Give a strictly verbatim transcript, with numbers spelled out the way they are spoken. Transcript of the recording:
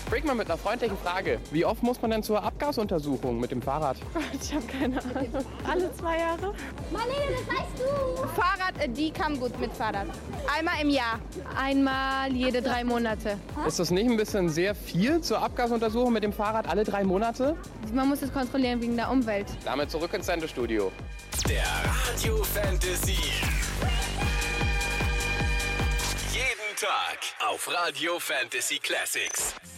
Break mal mit einer freundlichen Frage. Wie oft muss man denn zur Abgasuntersuchung mit dem Fahrrad? Ich habe keine Ahnung. Alle zwei Jahre? Marlene, das weißt du. Fahrrad, äh, die kann gut mit Fahrrad. Einmal im Jahr. Einmal jede drei Monate. Ist das nicht ein bisschen sehr viel zur Abgasuntersuchung mit dem Fahrrad alle drei Monate? Man muss es kontrollieren wegen der Umwelt. Damit zurück ins Sendestudio. Der Radio Fantasy. Jeden Tag auf Radio Fantasy Classics.